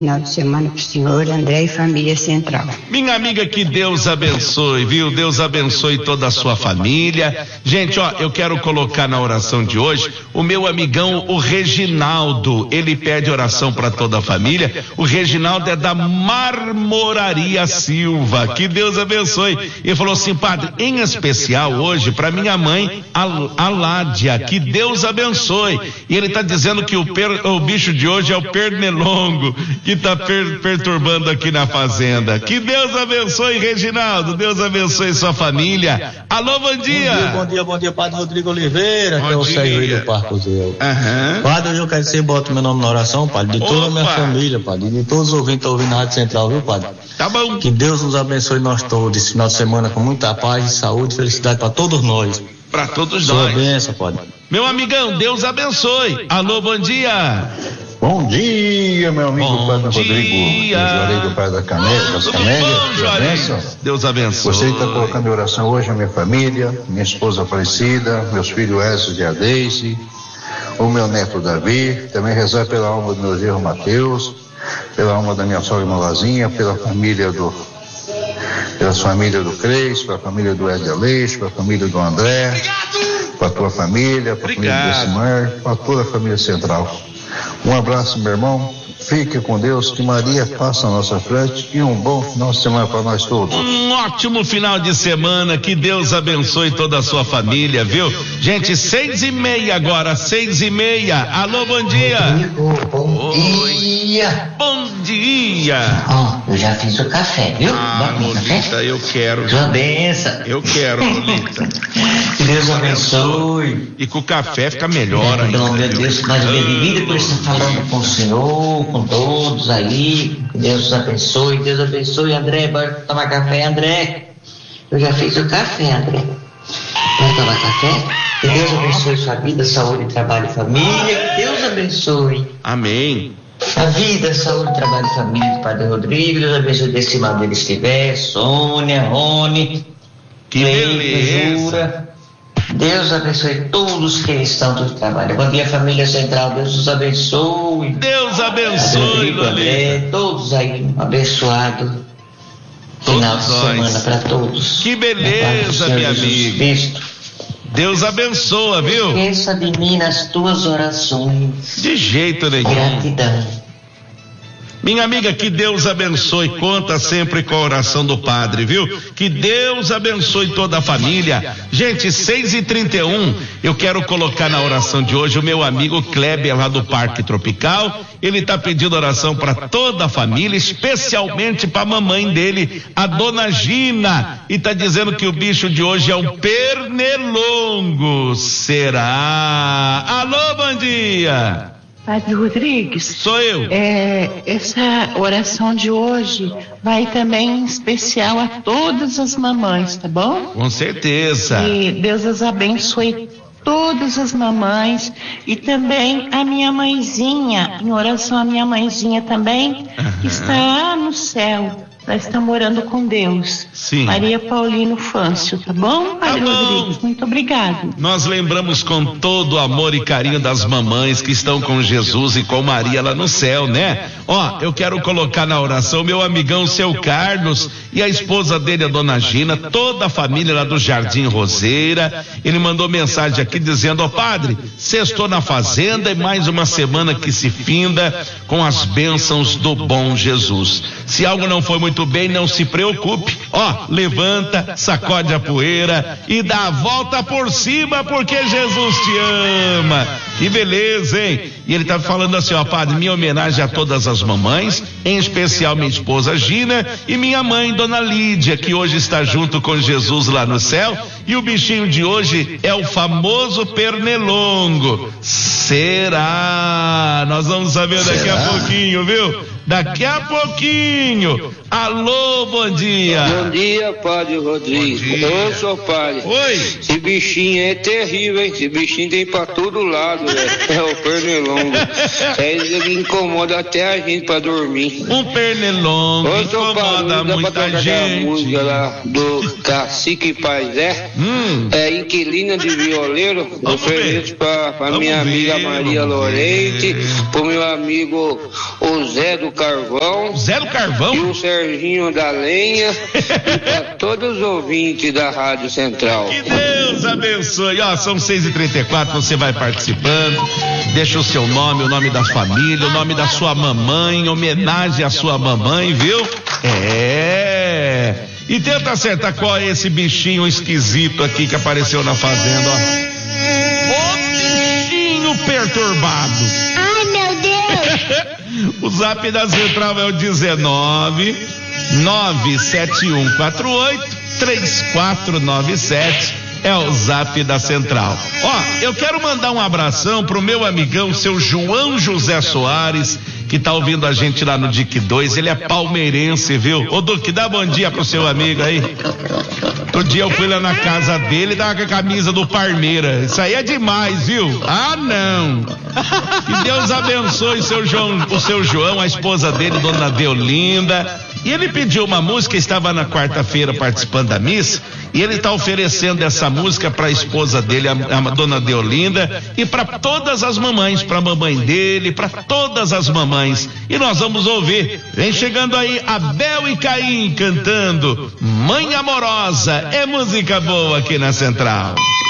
Final de semana pro senhor, André e família Central. Minha amiga, que Deus abençoe, viu? Deus abençoe toda a sua família. Gente, ó, eu quero colocar na oração de hoje o meu amigão, o Reginaldo. Ele pede oração para toda a família. O Reginaldo é da Marmoraria Silva. Que Deus abençoe. Ele falou assim: padre, em especial hoje para minha mãe, a Ládia. Que Deus abençoe. E ele está dizendo que o bicho de hoje é o pernilongo, que está perturbando aqui na fazenda. Que Deus abençoe, Reginaldo. Deus abençoe sua família. Alô, bom dia. Bom dia, Padre Rodrigo Oliveira, que é o Sérgio do Parque Zéu. Padre, hoje eu quero que você bote meu nome na oração, Padre, de toda a minha família, Padre, de todos os ouvintes que estão ouvindo na Rádio Central, viu, Padre? Tá bom. Que Deus nos abençoe nós todos, esse final de semana, com muita paz, saúde e felicidade para todos nós. Para todos Sua nós. bênção, Padre. Meu amigão, Deus abençoe. Alô, bom dia. Bom dia, meu amigo Padre Rodrigo. Juarez do Pai das Camélias. Deus abençoe. Gostaria de estar colocando em oração hoje a minha família, minha esposa Aparecida, meus filhos Ezio e a Deise, o meu neto Davi. Também rezar pela alma do meu genro Mateus, pela alma da minha sogra Malazinha, pela família do Cres, pela família do Ed Aleixo, pela família do André, para a tua família, para a família do Decimar, para toda a família Central. Um abraço, meu irmão. Fique com Deus, que Maria passa à nossa frente e um bom final de semana para nós todos. Um ótimo final de semana, que Deus abençoe toda a sua família, viu? Gente, 6:30 agora, 6:30. Alô, bom dia. Bom dia. Bom dia. Eu já fiz o café, viu? Lolita, eu quero. Sua benção. Eu quero, Lolita. Que Deus abençoe. E com o café fica melhor ainda. Meu Deus, mais bem vivido, por isso falando com o Senhor, com todos aí. Que Deus os abençoe. Deus abençoe, André. Bora tomar café, André. Eu já fiz o café, André. Vai tomar café? Que Deus abençoe sua vida, saúde, trabalho e família. Que Deus abençoe. Amém. A vida, saúde, trabalho e família do Padre Rodrigo. Deus abençoe desse lado ele estiver. Sônia, Rony. Que beleza. Jura. Deus abençoe todos que estão do trabalho. Bom dia, família Central. Deus os abençoe. Deus abençoe, Lolita. Todos aí, abençoado final de semana para todos. Que beleza, minha amiga. Deus abençoa, viu? Esqueça de mim nas tuas orações. De jeito nenhum. Gratidão. Minha amiga, que Deus abençoe, conta sempre com a oração do Padre, viu? Que Deus abençoe toda a família. Gente, 6:31, eu quero colocar na oração de hoje o meu amigo Kleber lá do Parque Tropical. Ele tá pedindo oração para toda a família, especialmente para a mamãe dele, a dona Gina, e tá dizendo que o bicho de hoje é um pernilongo. Será? Alô, bom dia. Padre Rodrigues. Sou eu. Essa oração de hoje vai também em especial a todas as mamães, tá bom? Com certeza. E Deus as abençoe todas as mamães e também a minha mãezinha, em oração a minha mãezinha também, que está lá no céu. Ela está morando com Deus. Sim. Maria Paulino Fâncio, tá bom, Padre Rodrigues? Muito obrigado. Nós lembramos com todo o amor e carinho das mamães que estão com Jesus e com Maria lá no céu, né? Ó, eu quero colocar na oração meu amigão, seu Carlos, e a esposa dele, a dona Gina, toda a família lá do Jardim Roseira. Ele mandou mensagem aqui dizendo: ó, Padre, sextou na fazenda e mais uma semana que se finda com as bênçãos do bom Jesus. Se algo não foi muito bem, não se preocupe. Ó, levanta, sacode a poeira e dá a volta por cima, porque Jesus te ama. Que beleza, hein? E ele tá falando assim: ó, Padre, minha homenagem a todas as mamães, em especial minha esposa Gina e minha mãe, Dona Lídia, que hoje está junto com Jesus lá no céu. E o bichinho de hoje é o famoso pernilongo. Será? Nós vamos saber daqui a pouquinho, viu? Daqui a pouquinho. Alô, bom dia. Bom dia, Padre Rodrigo. Ô, seu Padre. Oi. Esse bichinho é terrível, hein? Esse bichinho tem pra todo lado. É o pernilongo. Ele incomoda até a gente pra dormir. Um pernilongo incomoda muita gente. A música lá do Cacique Paisé, é Inquilina de Violeiro. Ofereço pra minha amiga Maria Lorente, pro meu amigo o Zé do Carvão. Zé do Carvão? E o Serginho da Lenha. E pra todos os ouvintes da Rádio Central. Que Deus abençoe. Ó, são 6h34, você vai participando. Deixa o seu nome, o nome da família, o nome da sua mamãe, homenagem à sua mamãe, viu? E tenta acertar qual é esse bichinho esquisito aqui que apareceu na fazenda, ó. Ô bichinho perturbado. Ai, meu Deus. O zap da Central é o 19-97148-3497. É o zap da Central. Ó, eu quero mandar um abração pro meu amigão, seu João José Soares, que tá ouvindo a gente lá no DIC 2. Ele é palmeirense, viu? Ô, Duque, dá bom dia pro seu amigo aí. Outro dia eu fui lá na casa dele e tava com a camisa do Parmeira. Isso aí é demais, viu? Ah, não. Que Deus abençoe o seu João, a esposa dele, dona Deolinda. E ele pediu uma música, estava na quarta-feira participando da missa, e ele está oferecendo essa música para a esposa dele, a dona Deolinda, e para todas as mamães, para a mamãe dele, para todas as mamães. E nós vamos ouvir. Vem chegando aí Abel e Caim cantando Mãe Amorosa. É música boa aqui na Central.